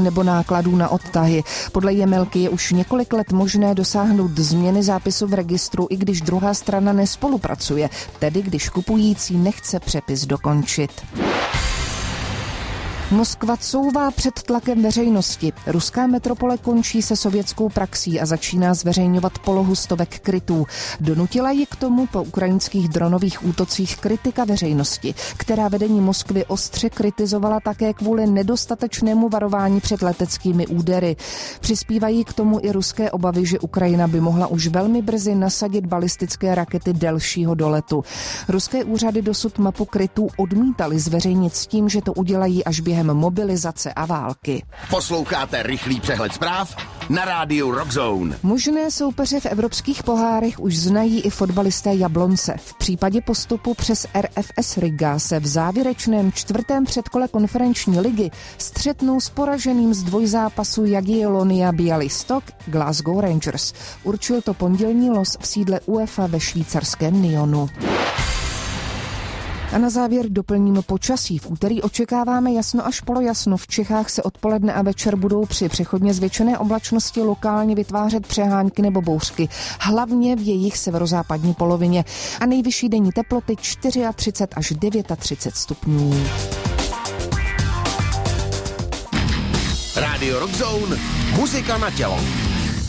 nebo nákladů na odtahy. Podle Jemelky je už několik let možné dosáhnout změny zápisu v registru, i když druhá strana nespolupracuje, tedy když kupující nechce přepis dokončit. Moskva couvá před tlakem veřejnosti. Ruská metropole končí se sovětskou praxí a začíná zveřejňovat polohu stovek krytů. Donutila ji k tomu po ukrajinských dronových útocích kritika veřejnosti, která vedení Moskvy ostře kritizovala také kvůli nedostatečnému varování před leteckými údery. Přispívají k tomu i ruské obavy, že Ukrajina by mohla už velmi brzy nasadit balistické rakety delšího doletu. Ruské úřady dosud mapu krytů odmítaly zveřejnit s tím, že to udělají až během mobilizace a války. Posloucháte rychlý přehled zpráv na rádiu Rock Zone. Možné soupeře v evropských pohárech už znají i fotbalisté Jablonce. V případě postupu přes RFS Riga se v závěrečném 4. předkole konferenční ligy střetnou s poraženým z dvojzápasu Jagiellonia Białystok Glasgow Rangers. Určil to pondělní los v sídle UEFA ve švýcarském Nyonu. A na závěr doplním počasí. V úterý očekáváme jasno až polojasno. V Čechách se odpoledne a večer budou při přechodně zvětšené oblačnosti lokálně vytvářet přehánky nebo bouřky. Hlavně v jejich severozápadní polovině. A nejvyšší denní teploty 34 až 39 stupňů. Rádio Rock Zone, muzika na tělo.